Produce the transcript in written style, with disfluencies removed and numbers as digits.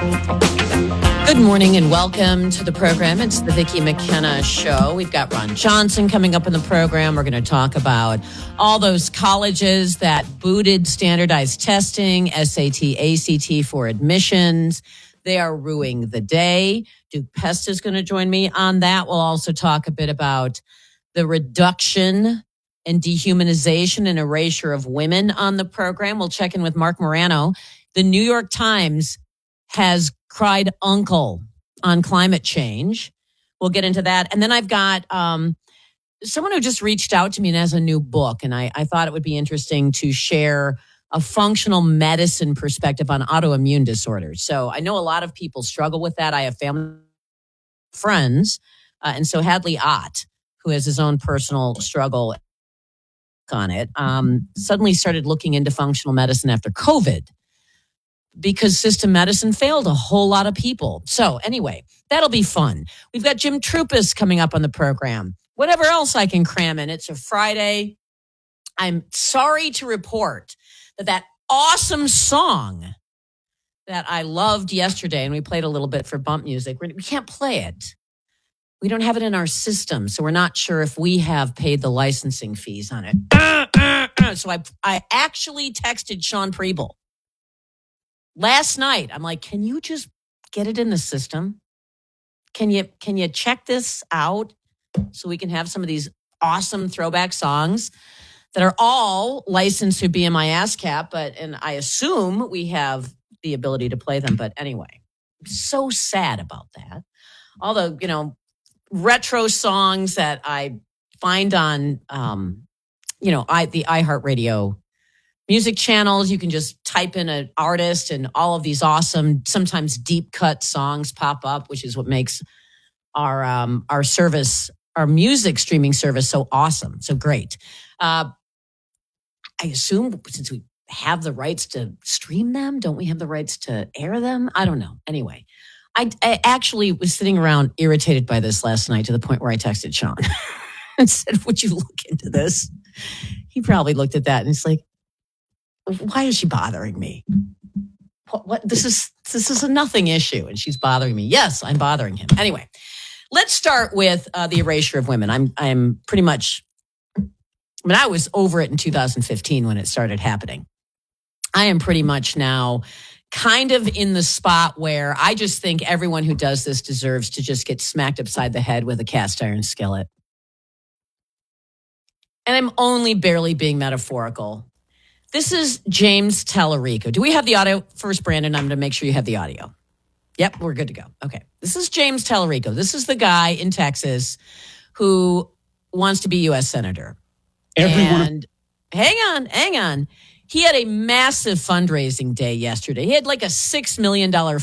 Good morning and welcome to the program. It's the Vicki McKenna Show. We've got Ron Johnson coming up in the program. We're going to talk about all those colleges that booted standardized testing, SAT, ACT for admissions. They are ruining the day. Duke Pest is going to join me on that. We'll also talk a bit about the reduction and dehumanization and erasure of women on the program. We'll check in with Mark Morano. The New York Times has cried uncle on climate change. We'll get into that. And then I've got someone who just reached out to me and has a new book. And I thought it would be interesting to share a functional medicine perspective on autoimmune disorders. So I know a lot of people struggle with that. I have family friends. And so Hadley Ott, who has his own personal struggle on it, suddenly started looking into functional medicine after COVID, because system medicine failed a whole lot of people. So anyway, that'll be fun. We've got Jim Troupis coming up on the program. Whatever else I can cram in. It's a Friday. I'm sorry to report that awesome song that I loved yesterday, and we played a little bit for bump music, we can't play it. We don't have it in our system, so we're not sure if we have paid the licensing fees on it. So I actually texted Sean Preble last night. I'm like, can you just get it in the system? Can you check this out so we can have some of these awesome throwback songs that are all licensed through BMI ASCAP, and I assume we have the ability to play them. But anyway, I'm so sad about that. Although, retro songs that I find on, the iHeartRadio music channels. You can just type in an artist and all of these awesome, sometimes deep cut songs pop up, which is what makes our service, our music streaming service so awesome, so great. I assume since we have the rights to stream them, don't we have the rights to air them? I don't know. Anyway, I actually was sitting around irritated by this last night to the point where I texted Sean and said, would you look into this? He probably looked at that and it's like, why is she bothering me? What? This is a nothing issue, and she's bothering me. Yes, I'm bothering him. Anyway, let's start with the erasure of women. I'm pretty much. I was over it in 2015 when it started happening. I am pretty much now kind of in the spot where I just think everyone who does this deserves to just get smacked upside the head with a cast iron skillet. And I'm only barely being metaphorical. This is James Tallarico. Do we have the audio first, Brandon? I'm going to make sure you have the audio. Yep, we're good to go. Okay. This is James Tallarico. This is the guy in Texas who wants to be U.S. Senator. Hang on. He had a massive fundraising day yesterday. He had like a $6 million